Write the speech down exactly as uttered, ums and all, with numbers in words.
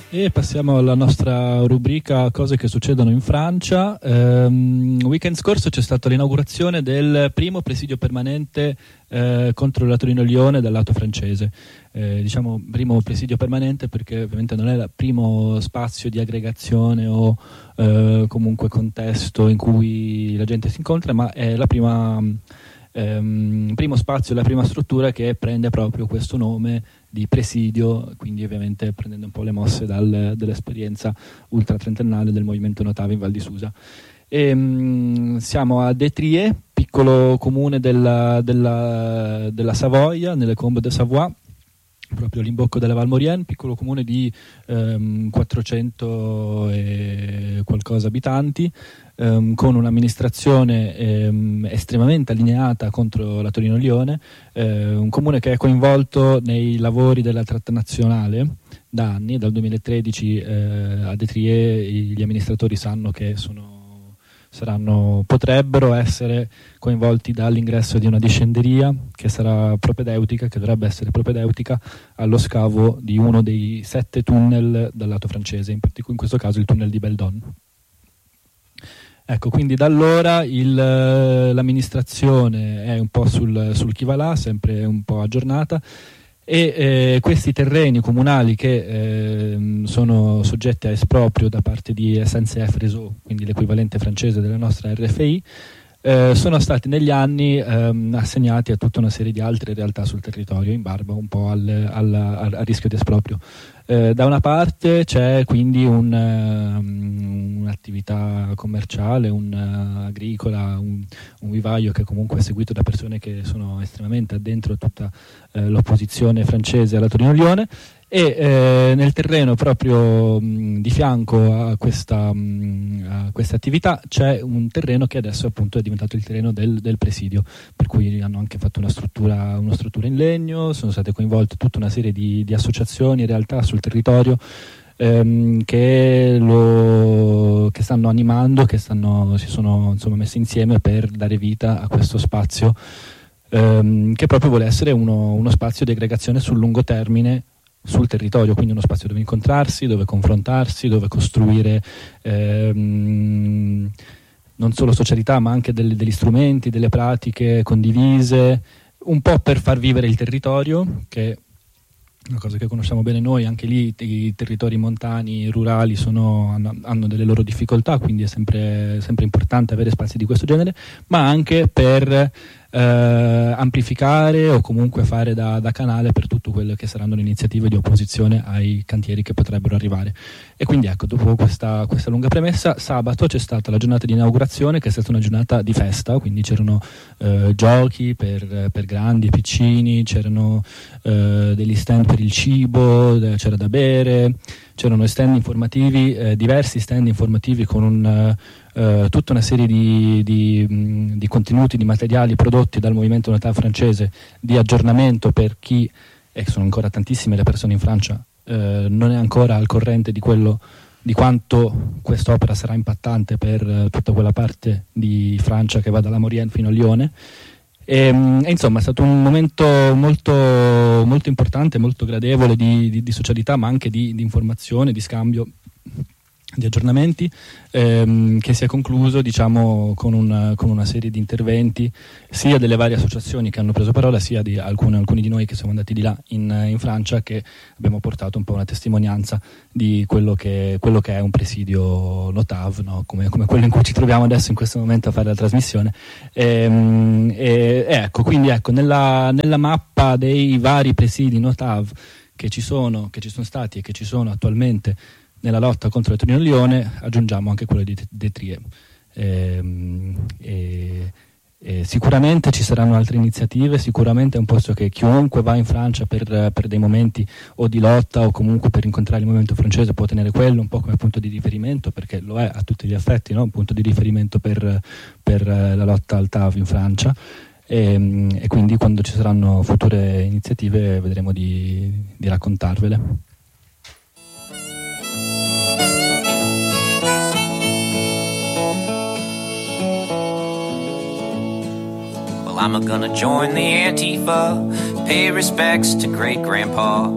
E passiamo alla nostra rubrica Cose che succedono in Francia. Um, weekend scorso c'è stata l'inaugurazione del primo presidio permanente eh, contro la Torino-Lione dal lato francese. Eh, diciamo primo presidio permanente perché ovviamente non è il primo spazio di aggregazione o eh, comunque contesto in cui la gente si incontra, ma è la prima ehm, primo spazio, la prima struttura che prende proprio questo nome di presidio, quindi ovviamente prendendo un po' le mosse dal, dall'esperienza ultra trentennale del movimento Notave in Val di Susa. E, mh, siamo a Détrier, piccolo comune della, della, della Savoia, nelle Combe de Savoie, proprio all'imbocco della Val Maurienne, piccolo comune di ehm, quattrocento e qualcosa abitanti, ehm, con un'amministrazione ehm, estremamente allineata contro la Torino-Lione, eh, un comune che è coinvolto nei lavori della tratta nazionale da anni. Dal duemilatredici eh, a Détrier gli amministratori sanno che sono saranno, potrebbero essere coinvolti dall'ingresso di una discenderia che sarà propedeutica, che dovrebbe essere propedeutica allo scavo di uno dei sette tunnel dal lato francese, in, in questo caso il tunnel di Beldon. Ecco, quindi da allora il, l'amministrazione è un po' sul, sul chi va là, sempre un po' aggiornata, e eh, questi terreni comunali che eh, sono soggetti a esproprio da parte di S N C F Réseau, quindi l'equivalente francese della nostra R F I, eh, sono stati negli anni ehm, assegnati a tutta una serie di altre realtà sul territorio in barba un po' al, al, al, al rischio di esproprio. Eh, da una parte c'è quindi un, um, un'attività commerciale, un, uh, agricola, un, un vivaio che comunque è seguito da persone che sono estremamente addentro a tutta uh, l'opposizione francese alla Torino-Lione, e eh, nel terreno proprio mh, di fianco a questa, mh, a questa attività c'è un terreno che adesso appunto è diventato il terreno del, del presidio, per cui hanno anche fatto una struttura, una struttura in legno, sono state coinvolte tutta una serie di, di associazioni, realtà sul territorio ehm, che, lo, che stanno animando, che stanno, si sono insomma messi insieme per dare vita a questo spazio ehm, che proprio vuole essere uno, uno spazio di aggregazione sul lungo termine sul territorio, quindi uno spazio dove incontrarsi, dove confrontarsi, dove costruire ehm, non solo socialità ma anche delle, degli strumenti, delle pratiche condivise, un po' per far vivere il territorio, che è una cosa che conosciamo bene noi. Anche lì i territori montani, rurali sono, hanno, hanno delle loro difficoltà, quindi è sempre, sempre importante avere spazi di questo genere, ma anche per eh, amplificare o comunque fare da, da canale per tutto quello che saranno le iniziative di opposizione ai cantieri che potrebbero arrivare. E quindi ecco, dopo questa, questa lunga premessa, sabato c'è stata la giornata di inaugurazione, che è stata una giornata di festa, quindi c'erano eh, giochi per, per grandi e piccini, c'erano eh, degli stand per il cibo, c'era da bere, c'erano stand informativi, eh, diversi stand informativi con un, eh, tutta una serie di, di, mh, di contenuti, di materiali prodotti dal movimento Notave francese, di aggiornamento per chi, e sono ancora tantissime le persone in Francia, eh, non è ancora al corrente di quello, di quanto quest'opera sarà impattante per eh, tutta quella parte di Francia che va dalla Maurienne fino a Lione. E, e insomma è stato un momento molto, molto importante, molto gradevole di, di, di socialità, ma anche di, di informazione, di scambio, di aggiornamenti, ehm, che si è concluso diciamo con, un, con una serie di interventi sia delle varie associazioni che hanno preso parola, sia di alcune, alcuni di noi che siamo andati di là in, in Francia, che abbiamo portato un po' una testimonianza di quello che, quello che è un presidio Notave, no? come, come quello in cui ci troviamo adesso in questo momento a fare la trasmissione. E, e, e ecco, quindi ecco, nella, nella mappa dei vari presidi Notave che ci sono, che ci sono stati e che ci sono attualmente nella lotta contro la Torino-Lione, aggiungiamo anche quello di Détrier. E, e, e sicuramente ci saranno altre iniziative, sicuramente è un posto che chiunque va in Francia per, per dei momenti o di lotta o comunque per incontrare il movimento francese può tenere quello un po' come punto di riferimento, perché lo è a tutti gli effetti, no? Un punto di riferimento per, per la lotta al T A V in Francia. E, e quindi quando ci saranno future iniziative vedremo di, di raccontarvele. I'm gonna join the Antifa, pay respects to great grandpa.